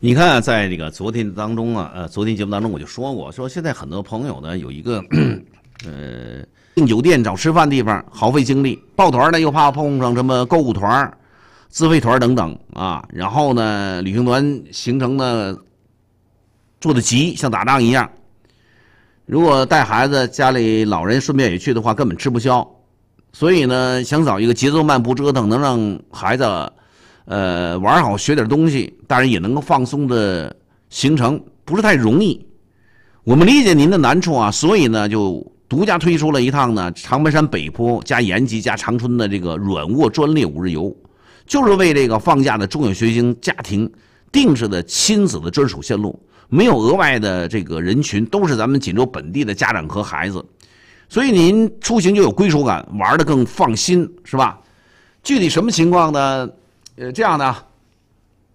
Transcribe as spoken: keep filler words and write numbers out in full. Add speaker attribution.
Speaker 1: 你看啊，在这个昨天当中啊，呃，昨天节目当中我就说过，说现在很多朋友呢有一个，呃，订酒店找吃饭地方耗费精力，抱团呢又怕碰上什么购物团、自费团等等啊，然后呢，旅行团行程呢做的急，像打仗一样。如果带孩子、家里老人顺便也去的话，根本吃不消。所以呢，想找一个节奏慢、不折腾，能让孩子呃玩好、学点东西，当然也能够放松的行程，不是太容易。我们理解您的难处啊，所以呢，就独家推出了一趟呢长白山北坡加延吉加长春的这个软卧专列五日游，就是为这个放假的中小学生家庭定制的亲子的专属线路，没有额外的这个人群，都是咱们锦州本地的家长和孩子。所以您出行就有归属感，玩得更放心，是吧？具体什么情况呢？呃，这样的。